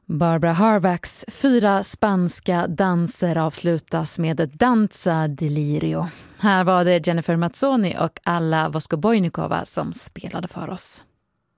Barbara Harvacks 4 spanska danser avslutas med Danza Delirio. Här var det Jennifer Mazzoni och Alla Voskobojnikova som spelade för oss.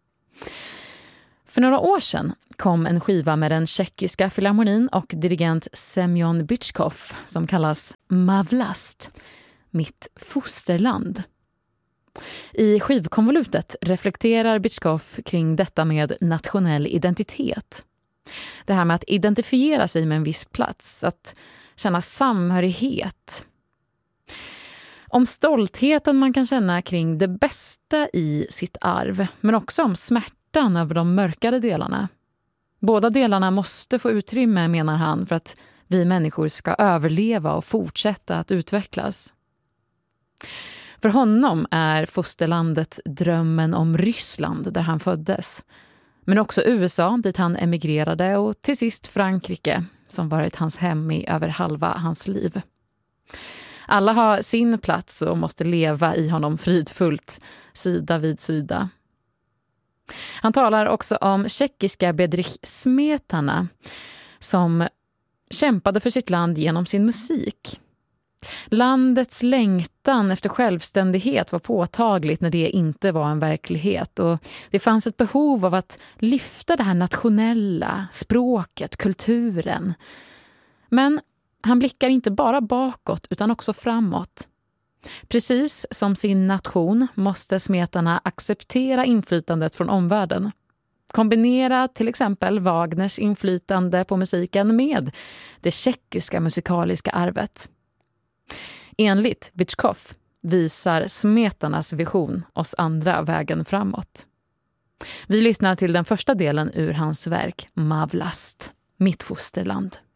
För några år sedan kom en skiva med den tjeckiska filharmonin och dirigent Semyon Bychkov som kallas Mavlast, mitt fosterland. I skivkonvolutet reflekterar Bychkov kring detta med nationell identitet. Det här med att identifiera sig med en viss plats, att känna samhörighet. Om stoltheten man kan känna kring det bästa i sitt arv, men också om smärtan över de mörkare delarna. Båda delarna måste få utrymme, menar han, för att vi människor ska överleva och fortsätta att utvecklas. För honom är fosterlandet drömmen om Ryssland där han föddes. Men också USA dit han emigrerade och till sist Frankrike som varit hans hem i över halva hans liv. Alla har sin plats och måste leva i honom fridfullt, sida vid sida. Han talar också om tjeckiska Bedřich Smetana som kämpade för sitt land genom sin musik. Landets längtan efter självständighet var påtagligt när det inte var en verklighet och det fanns ett behov av att lyfta det här nationella, språket, kulturen. Men han blickar inte bara bakåt utan också framåt. Precis som sin nation måste Smetana acceptera inflytandet från omvärlden. Kombinera till exempel Wagners inflytande på musiken med det tjeckiska musikaliska arvet. Enligt Bychkov visar Smetanas vision oss andra vägen framåt. Vi lyssnar till den första delen ur hans verk Mavlast, mitt fosterland.